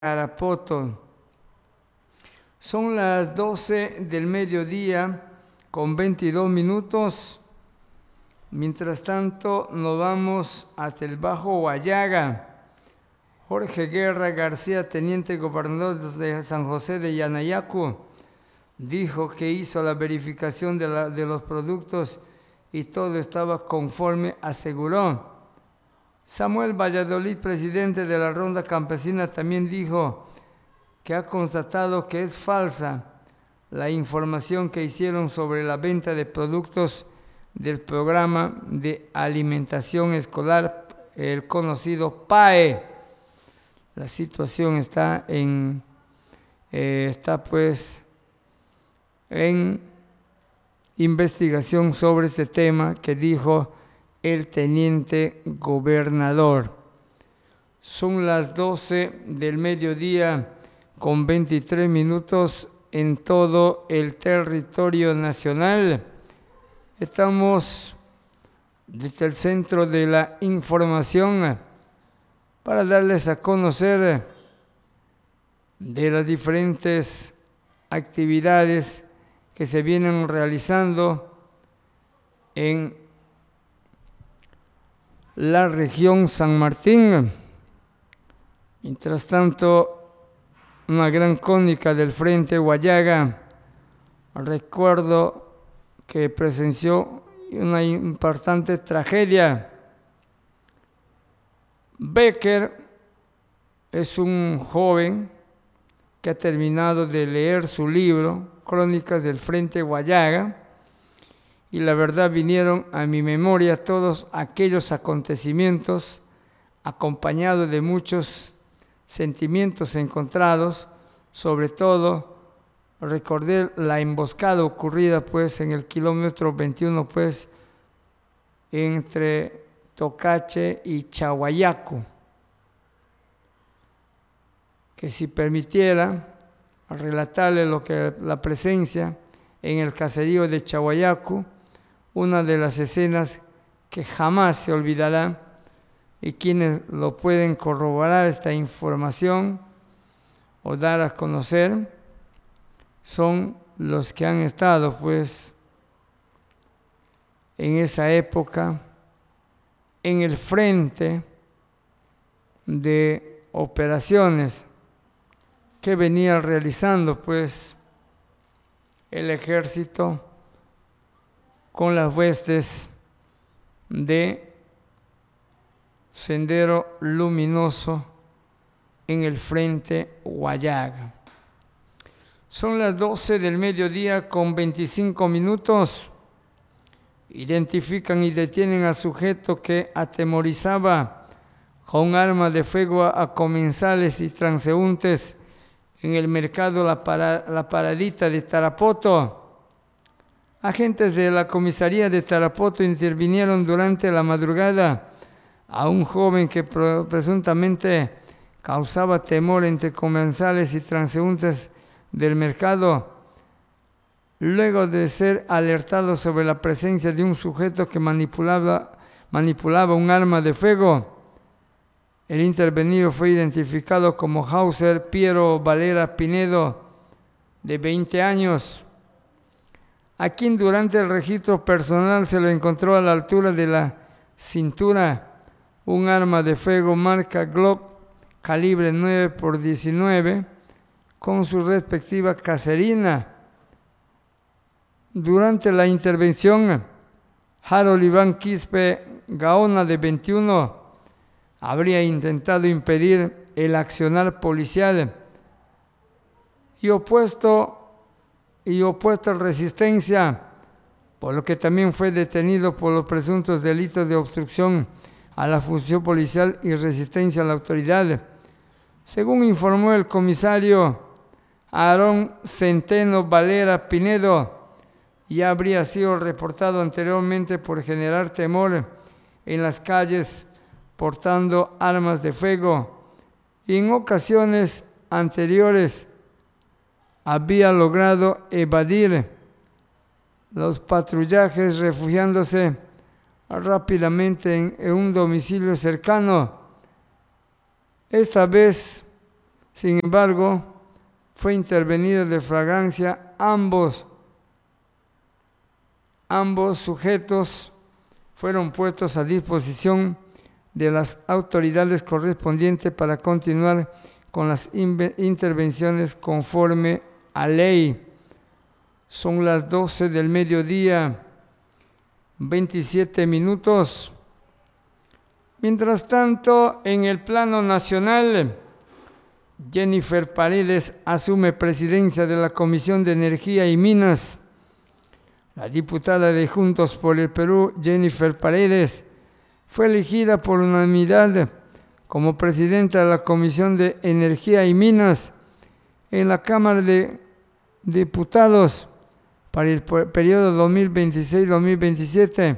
Tarapoto. Son las 12 del mediodía con 22 minutos. Mientras tanto, nos vamos hasta el Bajo Huallaga. Jorge Guerra García, teniente gobernador de San José de Yanayacu, dijo que hizo la verificación de los productos y todo estaba conforme, aseguró. Samuel Valladolid, presidente de la Ronda Campesina, también dijo que ha constatado que es falsa la información que hicieron sobre la venta de productos del programa de alimentación escolar, el conocido PAE. La situación está en investigación sobre este tema que dijo el teniente gobernador. Son las 12 del mediodía con 23 minutos en todo el territorio nacional. Estamos desde el Centro de la Información para darles a conocer de las diferentes actividades que se vienen realizando en la región San Martín. Mientras tanto, una gran crónica del Frente Huallaga. Recuerdo que presenció una importante tragedia. Becker es un joven que ha terminado de leer su libro, Crónicas del Frente Huallaga, y la verdad vinieron a mi memoria todos aquellos acontecimientos acompañados de muchos sentimientos encontrados. Sobre todo recordé la emboscada ocurrida en el kilómetro 21 entre Tocache y Chahuayacu, que si permitiera relatarle lo que la presencia en el caserío de Chahuayacu, una de las escenas que jamás se olvidará, y quienes lo pueden corroborar esta información o dar a conocer son los que han estado en esa época en el frente de operaciones que venía realizando el ejército con las huestes de Sendero Luminoso en el Frente Huallaga. Son las 12 del mediodía con 25 minutos. Identifican y detienen a sujeto que atemorizaba con arma de fuego a comensales y transeúntes en el mercado La Paradita de Tarapoto. Agentes de la comisaría de Tarapoto intervinieron durante la madrugada a un joven que presuntamente causaba temor entre comensales y transeúntes del mercado, luego de ser alertado sobre la presencia de un sujeto que manipulaba un arma de fuego. El intervenido fue identificado como Hauser Piero Valera Pinedo, de 20 años, a quien durante el registro personal se lo encontró a la altura de la cintura un arma de fuego marca Glock calibre 9x19 con su respectiva caserina. Durante la intervención, Harold Iván Quispe Gaona, de 21, habría intentado impedir el accionar policial y opuesto a resistencia, por lo que también fue detenido por los presuntos delitos de obstrucción a la función policial y resistencia a la autoridad. Según informó el comisario Aarón Centeno Valera Pinedo, ya habría sido reportado anteriormente por generar temor en las calles portando armas de fuego, y en ocasiones anteriores había logrado evadir los patrullajes refugiándose rápidamente en un domicilio cercano. Esta vez Sin embargo, fue intervenido de flagrancia ambos sujetos fueron puestos a disposición de las autoridades correspondientes para continuar con las intervenciones conforme a ley. Son las 12 del mediodía, 27 minutos. Mientras tanto, en el plano nacional, Jennifer Paredes asume presidencia de la Comisión de Energía y Minas. La diputada de Juntos por el Perú, Jennifer Paredes, fue elegida por unanimidad como presidenta de la Comisión de Energía y Minas en la Cámara de Diputados para el periodo 2026-2027.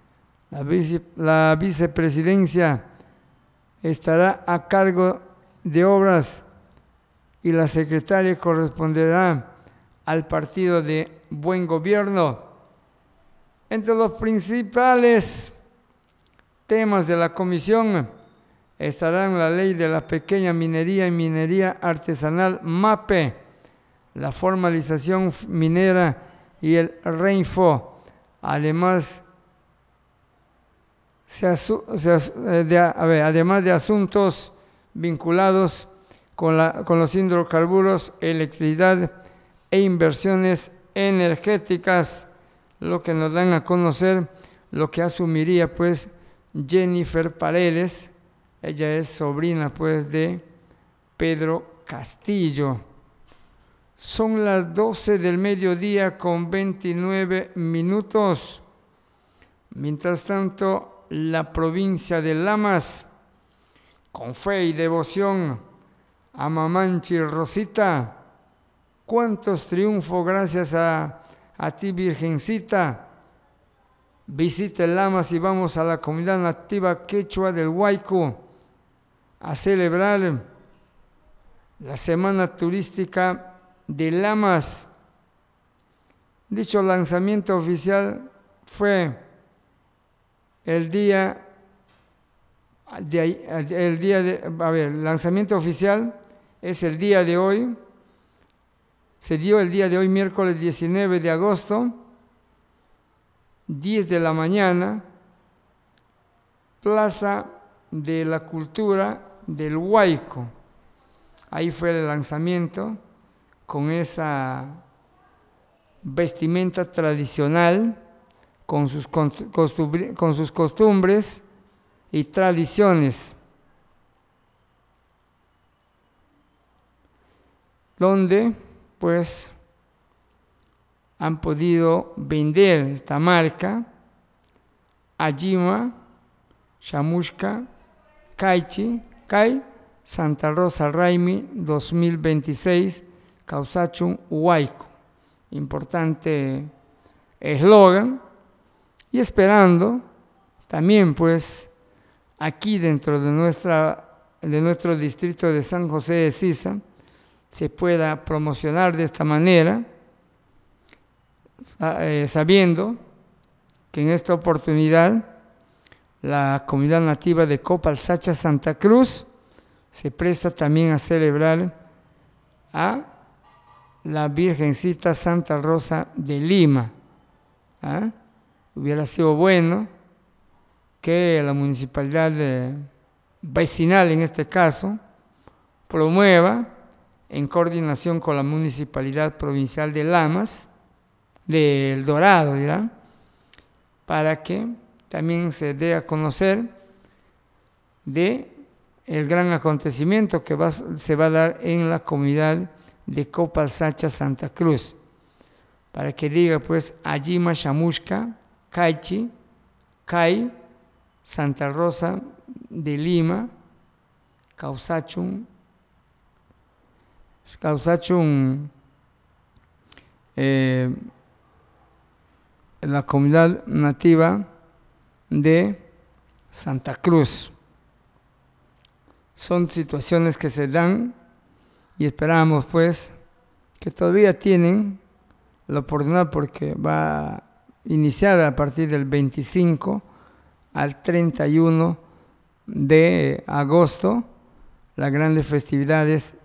La vicepresidencia estará a cargo de obras y la secretaria corresponderá al Partido de Buen Gobierno. Entre los principales temas de la comisión estarán la ley de la pequeña minería y minería artesanal MAPE, la formalización minera y el REINFO. Además de asuntos vinculados con los hidrocarburos, electricidad e inversiones energéticas, lo que nos dan a conocer lo que asumiría pues Jennifer Paredes. Ella es sobrina pues de Pedro Castillo. Son las 12 del mediodía con 29 minutos. Mientras tanto, la provincia de Lamas, con fe y devoción a Mamanchi Rosita, cuántos triunfos gracias a ti, Virgencita. Visita Lamas y vamos a la comunidad nativa quechua del Huayco a celebrar la semana turística de Lamas. Dicho lanzamiento oficial fue el lanzamiento oficial es el día de hoy. Se dio el día de hoy, miércoles 19 de agosto, 10 de la mañana, Plaza de la Cultura del Huayco. Ahí fue el lanzamiento con esa vestimenta tradicional, con sus costumbres y tradiciones, donde pues han podido vender esta marca Ajima, Shamushka, Kai, Santa Rosa Raimi 2026, Causachun Huayco. Importante eslogan. Y esperando también pues aquí dentro de nuestro distrito de San José de Sisa se pueda promocionar de esta manera, sabiendo que en esta oportunidad la comunidad nativa de Copalsacha Santa Cruz se presta también a celebrar a la Virgencita Santa Rosa de Lima. Hubiera sido bueno que la municipalidad vecinal, en este caso, promueva en coordinación con la Municipalidad Provincial de Lamas, de El Dorado, para que también se dé a conocer de el gran acontecimiento que se va a dar en la comunidad de Copalsacha Santa Cruz, para que diga pues Ajima, Shamushka, Kai, Santa Rosa de Lima, Causachun, la comunidad nativa de Santa Cruz. Son situaciones que se dan y esperamos pues que todavía tienen la oportunidad, porque va a iniciar a partir del 25 al 31 de agosto las grandes festividades